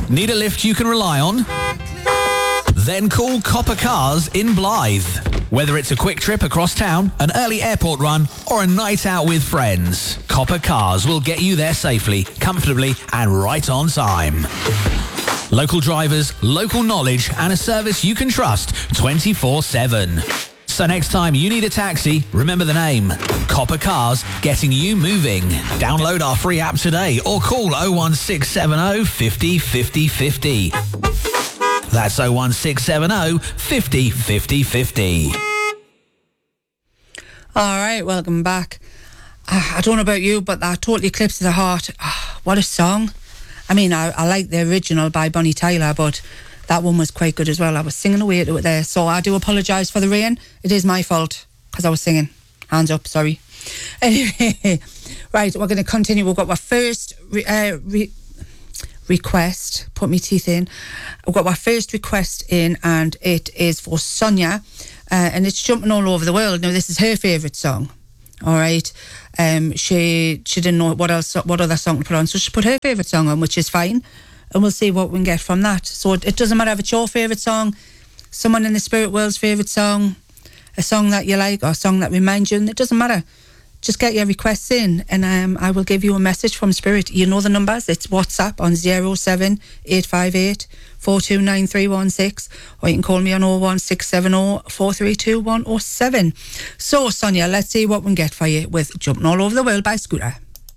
Need a lift you can rely on? Then call Copper Cars in Blythe. Whether it's a quick trip across town, an early airport run, or a night out with friends, Copper Cars will get you there safely, comfortably, and right on time. Local drivers, local knowledge, and a service you can trust 24/7. So next time you need a taxi, remember the name. Copper Cars, getting you moving. Download our free app today or call 01670 50 50 50. That's 01670 50 50 50. All right, welcome back. I don't know about you, but that Total Eclipse of the Heart, what a song. I mean, I like the original by Bonnie Tyler, but that one was quite good as well. I was singing away to it there, so I do apologise for the rain. It is my fault, because I was singing. Hands up, sorry. Anyway, right, we're going to continue. We've got our first request. Put my teeth in. We've got our first request in, and it is for Sonia, and it's Jumping All Over the World. Now, this is her favourite song. All right. She didn't know what other song to put on, so she put her favourite song on, which is fine, and we'll see what we can get from that. So it doesn't matter if it's your favourite song, someone in the spirit world's favourite song, a song that you like, or a song that reminds you, and it doesn't matter. Just get your requests in, and I will give you a message from Spirit. You know the numbers. It's WhatsApp on 07858 429316, or you can call me on 01670 432 107. So, Sonia, let's see what we can get for you with Jumping All Over the World by Scooter.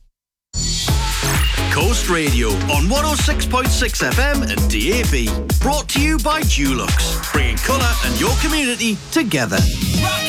Coast Radio on 106.6 FM and DAB. Brought to you by Dulux, bringing colour and your community together.